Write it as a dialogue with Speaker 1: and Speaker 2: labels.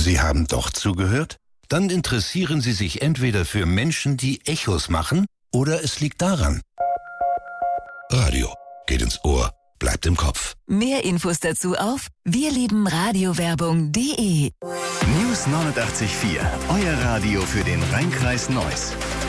Speaker 1: Sie haben doch zugehört? Dann interessieren Sie sich entweder für Menschen, die Echos machen, oder es liegt daran. Radio geht ins Ohr, bleibt im Kopf.
Speaker 2: Mehr Infos dazu auf wirliebenradiowerbung.de.
Speaker 3: News 89.4, euer Radio für den Rheinkreis Neuss.